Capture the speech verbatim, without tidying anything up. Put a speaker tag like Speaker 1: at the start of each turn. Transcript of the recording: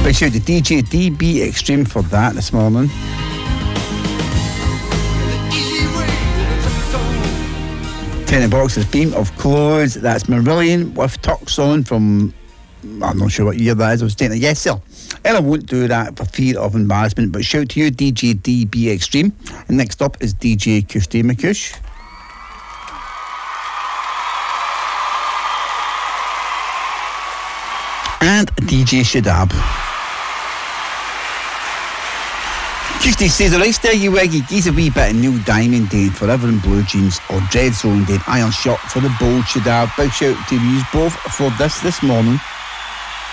Speaker 1: Big shout to D J D B Extreme for that this morning. Ten boxes, Beam of Clothes. That's Marillion with Tucks On from, I'm not sure what year that is. I was taking it. Yes, sir. Ella won't do that for fear of embarrassment, but shout to you, D J D B Extreme. And next up is D J Kushti McCush. And D J Shadab. Kushti says, alright, there you wiggy, geese a wee bit of Neil Diamond Day, Forever in Blue Jeans, or Dread Zone Day, Iron Shot for the bold Shadab. Big shout to you both for this this morning.